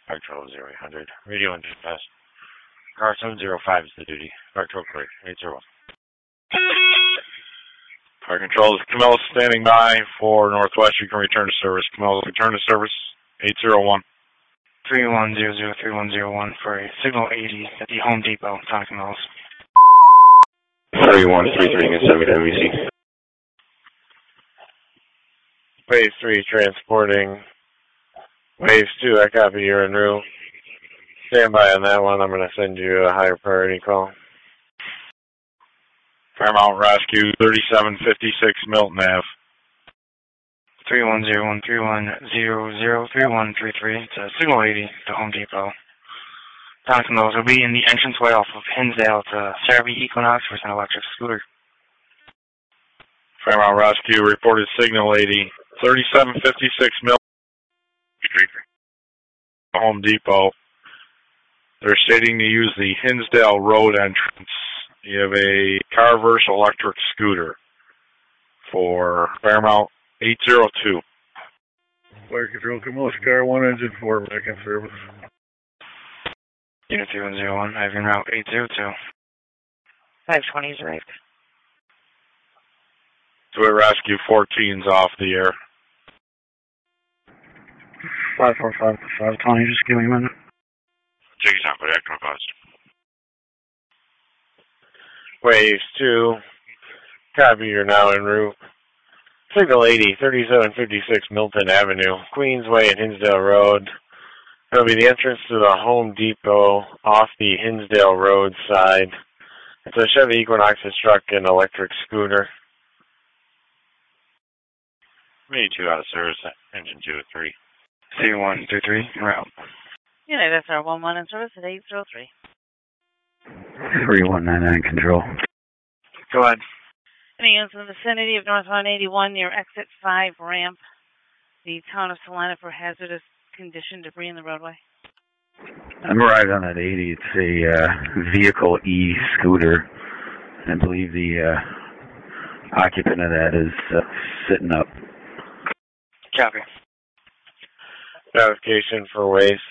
Park Control 0800. Radio and dispatch. Car 705 is the duty. Park Control correct. 801. Park Control, is Camillus standing by for Northwest. You can return to service. Camillus, return to service. 801. 3100-3101 for a signal 80 at the Home Depot, Tom Camillus. 3133 against WWC. Wave 3 transporting. Wave 2, I copy you're en route. Stand by on that one. I'm going to send you a higher priority call. Fairmount Rescue, 3756 Milton Ave. 310-131-003133. It's a signal 80 to Home Depot. Tom Camillus will be in the entranceway off of Hinsdale to Cerebee Equinox with an electric scooter. Fairmount Rescue reported signal 80, 3756 Milton Home Depot. They're stating to use the Hinsdale Road entrance. You have a Carverse electric scooter for Fairmount 802. Fire Control, Camillus, Car 1 Engine 4, back in service. Unit 3101, I have en route 802. 520 is arrived. So Rescue 14's off the air. 545 to 520, just give me a minute. Jiggy's on, but act on cost. Waves 2, copy you're now en route. Signal 80, 3756 Milton Avenue, Queensway and Hinsdale Road. That'll be the entrance to the Home Depot off the Hinsdale Road side. It's a Chevy Equinox truck and electric scooter. 82 out of service, engine 2 at 3. 3133, en route. Unit SR11 in service at 803. 3199 control. Go ahead. Any units in the vicinity of North 181 near exit 5 ramp, the town of Salina for hazardous condition debris in the roadway? I'm right on that 80. It's a vehicle e-scooter. I believe the occupant of that is sitting up. Copy. Notification for Waves